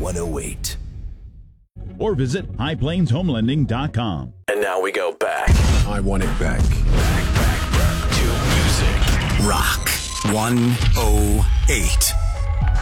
108. Or visit highplainshomelending.com. And now we go back. I want it back. To music. Rock 108.